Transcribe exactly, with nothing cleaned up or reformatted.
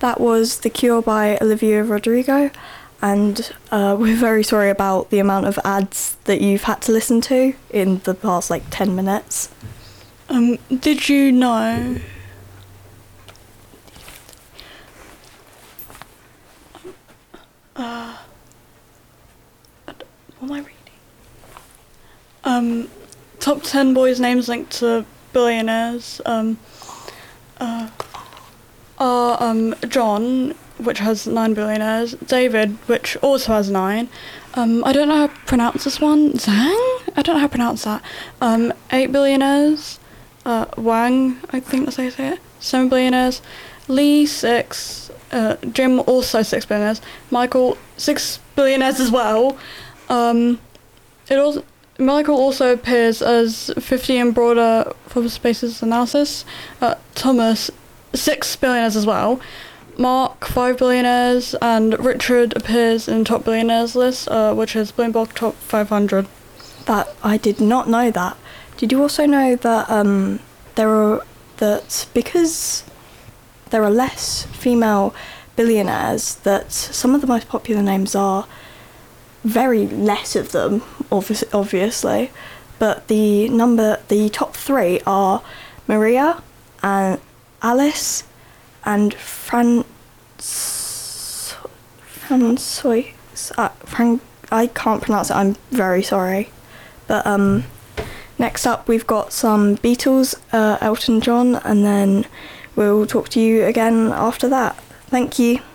That was The Cure by Olivia Rodrigo, and uh, we're very sorry about the amount of ads that you've had to listen to in the past like ten minutes. Um, did you know... Uh, what am I reading? Um, top ten boys' names linked to billionaires um, uh, are um, John, which has nine billionaires, David, which also has nine. Um, I don't know how to pronounce this one. Zhang? I don't know how to pronounce that. Um, eight billionaires. Uh, Wang, I think that's how you say it. Seven billionaires. Lee, six. Uh, Jim, also six billionaires. Michael, six billionaires as well. Um, it also Michael also appears as fifty in broader Forbes Spaces analysis. Uh, Thomas, six billionaires as well. Mark, five billionaires, and Richard appears in top billionaires list, uh, which is Bloomberg Top five hundred. That I did not know that. Did you also know that um, there are that because there are less female billionaires, that some of the most popular names are very less of them, obvi- obviously, but the number, the top three are Maria and Alice and Fran. Francois. Uh, Fran- I can't pronounce it. I'm very sorry, but um, next up we've got some Beatles, uh, Elton John, and then we'll talk to you again after that. Thank you.